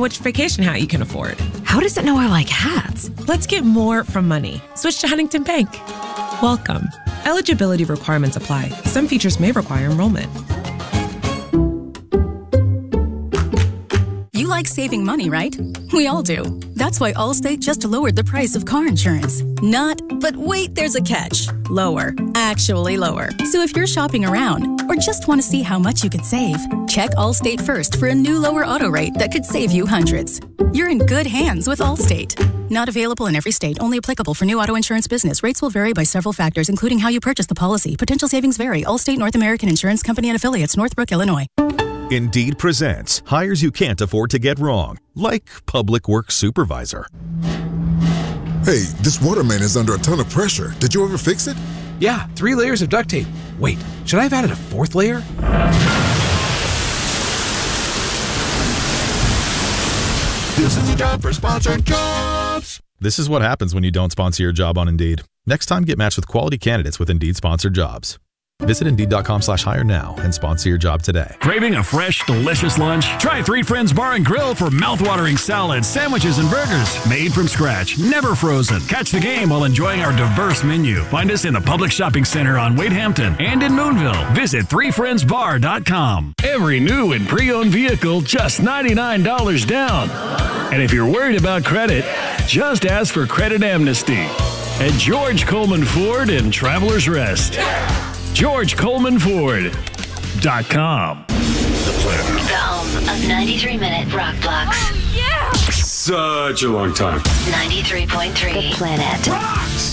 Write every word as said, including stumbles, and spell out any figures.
which vacation hat you can afford. How does it know I like hats? Let's get more from money. Switch to Huntington Bank. Welcome. Eligibility requirements apply. Some features may require enrollment. You like saving money, right? We all do. That's why Allstate just lowered the price of car insurance. Not, but wait, there's a catch. Lower. Actually lower. So if you're shopping around or just want to see how much you could save, check Allstate first for a new lower auto rate that could save you hundreds. You're in good hands with Allstate. Not available in every state. Only applicable for new auto insurance business. Rates will vary by several factors, including how you purchase the policy. Potential savings vary. Allstate North American Insurance Company and Affiliates, Northbrook, Illinois. Indeed presents hires you can't afford to get wrong, like public works supervisor. Hey, this waterman is under a ton of pressure. Did you ever fix it? Yeah, three layers of duct tape. Wait, should I have added a fourth layer? This is a job for sponsored jobs. This is what happens when you don't sponsor your job on Indeed. Next time, get matched with quality candidates with Indeed sponsored jobs. Visit Indeed.com slash hire now and sponsor your job today. Craving a fresh, delicious lunch? Try Three Friends Bar and Grill for mouthwatering salads, sandwiches, and burgers. Made from scratch, never frozen. Catch the game while enjoying our diverse menu. Find us in the Public Shopping Center on Wade Hampton and in Moonville. Visit three friends bar dot com. Every new and pre-owned vehicle, just ninety-nine dollars down. And if you're worried about credit, just ask for credit amnesty at George Coleman Ford in Travelers Rest. George Coleman Ford dot com. The Planet. The home of ninety-three minute rock blocks. Oh, yeah! Such a long time. ninety-three point three. The Planet. Rocks!